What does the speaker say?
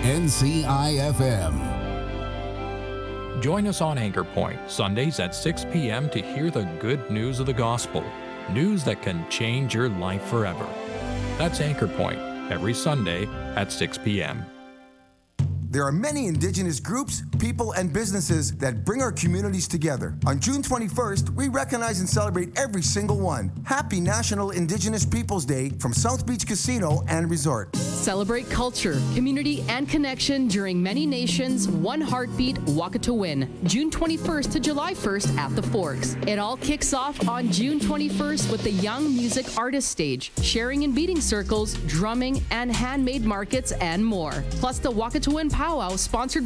NCIFM. Join us on Anchor Point, Sundays at 6 p.m. to hear the good news of the gospel. News that can change your life forever. That's Anchor Point, every Sunday at 6 p.m. There are many Indigenous groups, people, and businesses that bring our communities together. On June 21st, we recognize and celebrate every single one. Happy National Indigenous Peoples Day from South Beach Casino and Resort. Celebrate culture, community, and connection during Many Nations One Heartbeat Wakatuwin, June 21st to July 1st at the Forks. It all kicks off on June 21st with the Young Music Artist Stage, sharing and beating circles, drumming, and handmade markets, and more. Plus the Wakatuwin Powwow, sponsored